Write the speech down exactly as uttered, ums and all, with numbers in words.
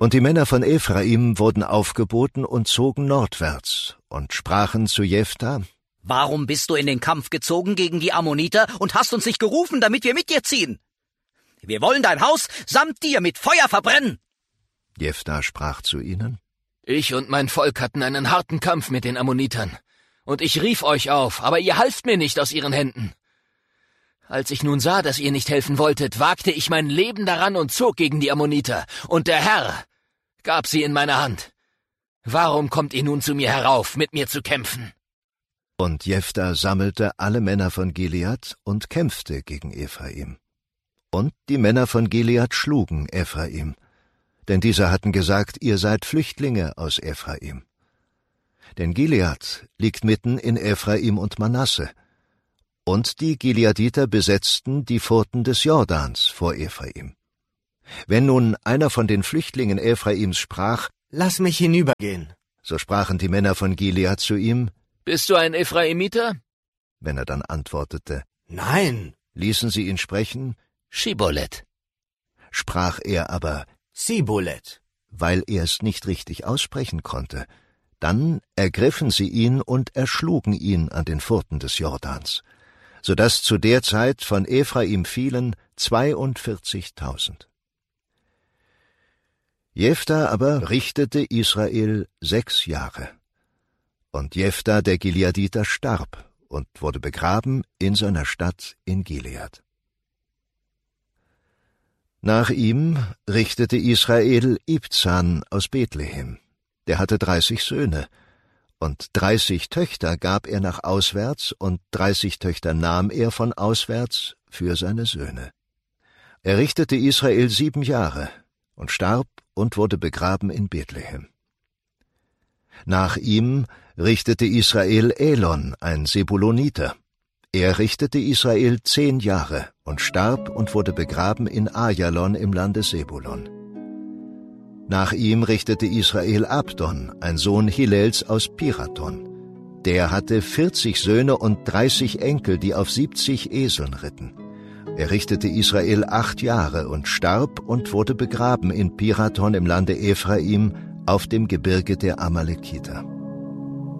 Und die Männer von Ephraim wurden aufgeboten und zogen nordwärts und sprachen zu Jephta: Warum bist du in den Kampf gezogen gegen die Ammoniter und hast uns nicht gerufen, damit wir mit dir ziehen? Wir wollen dein Haus samt dir mit Feuer verbrennen. Jephta sprach zu ihnen: Ich und mein Volk hatten einen harten Kampf mit den Ammonitern, und ich rief euch auf, aber ihr halft mir nicht aus ihren Händen. Als ich nun sah, dass ihr nicht helfen wolltet, wagte ich mein Leben daran und zog gegen die Ammoniter, und der Herr gab sie in meine Hand. Warum kommt ihr nun zu mir herauf, mit mir zu kämpfen? Und Jephta sammelte alle Männer von Gilead und kämpfte gegen Ephraim. Und die Männer von Gilead schlugen Ephraim, denn diese hatten gesagt, ihr seid Flüchtlinge aus Ephraim. Denn Gilead liegt mitten in Ephraim und Manasse, und die Gileaditer besetzten die Furten des Jordans vor Ephraim. Wenn nun einer von den Flüchtlingen Ephraims sprach: Lass mich hinübergehen, so sprachen die Männer von Gilead zu ihm: Bist du ein Ephraimiter? Wenn er dann antwortete: Nein, ließen sie ihn sprechen: Schibolet. Sprach er aber: Sibolet, weil er es nicht richtig aussprechen konnte. Dann ergriffen sie ihn und erschlugen ihn an den Furten des Jordans, so dass zu der Zeit von Ephraim fielen zweiundvierzigtausend. Jephta aber richtete Israel sechs Jahre. Und Jephta der Gileaditer starb und wurde begraben in seiner Stadt in Gilead. Nach ihm richtete Israel Ibzan aus Bethlehem. Der hatte dreißig Söhne, und dreißig Töchter gab er nach auswärts, und dreißig Töchter nahm er von auswärts für seine Söhne. Er richtete Israel sieben Jahre und starb und wurde begraben in Bethlehem. Nach ihm richtete Israel Elon, ein Sebuloniter. Er richtete Israel zehn Jahre und starb und wurde begraben in Ajalon im Lande Sebulon. Nach ihm richtete Israel Abdon, ein Sohn Hillels aus Pirathon. Der hatte vierzig Söhne und dreißig Enkel, die auf siebzig Eseln ritten. Er richtete Israel acht Jahre und starb und wurde begraben in Pirathon im Lande Ephraim auf dem Gebirge der Amalekiter.